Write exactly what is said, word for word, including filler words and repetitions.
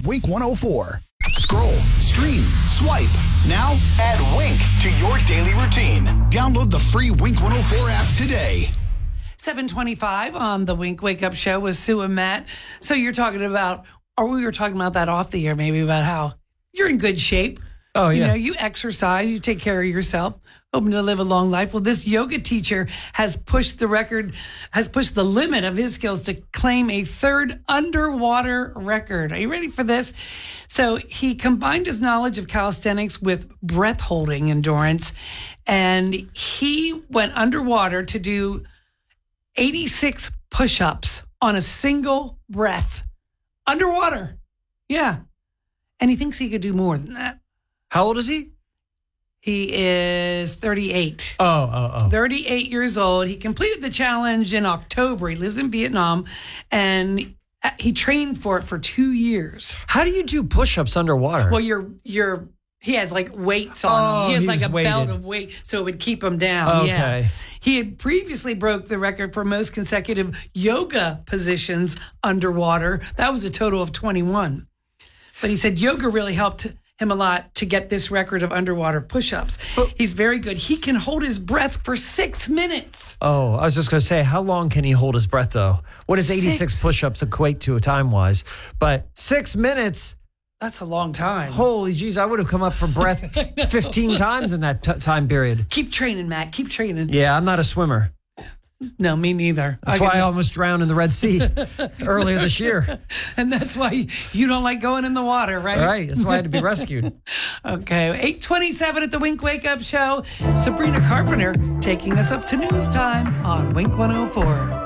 Wink one oh four. Scroll, stream, swipe. Now add Wink to your daily routine. Download the free Wink one oh four app today. seven twenty-five on the Wink Wake Up Show with Sue and Matt. So you're talking about, or we were talking about that off the air, maybe about how you're in good shape. Oh, yeah. You know, you exercise, you take care of yourself, hoping to live a long life. Well, this yoga teacher has pushed the record, has pushed the limit of his skills to claim a third underwater record. Are you ready for this? So he combined his knowledge of calisthenics with breath holding endurance, and he went underwater to do eighty-six push-ups on a single breath. Underwater. Yeah. And he thinks he could do more than that. How old is he? He is thirty-eight. Oh, oh, oh. thirty-eight years old. He completed the challenge in October. He lives in Vietnam, and he trained for it for two years. How do you do push-ups underwater? Well, you're, you're, he has like weights on Oh, him. He has he like was a weighted. belt of weight, so it would keep him down. Yeah. Okay. He had previously broke the record for most consecutive yoga positions underwater. That was a total of twenty-one. But he said yoga really helped him a lot to get this record of underwater push-ups. He's very good. He can hold his breath for six minutes. Oh, I was just going to say, how long can he hold his breath, though? What does Six. eighty-six push-ups equate to time-wise? But six minutes, That's a long time. holy jeez, I would have come up for breath fifteen times in that t- time period. Keep training, Matt. Keep training. Yeah, I'm not a swimmer. No, me neither. That's why I almost drowned in the Red Sea earlier this year. And that's why you don't like going in the water, right? Right, that's why I had to be rescued. Okay, eight twenty-seven at the Wink Wake Up Show. Sabrina Carpenter taking us up to news time on Wink one oh four.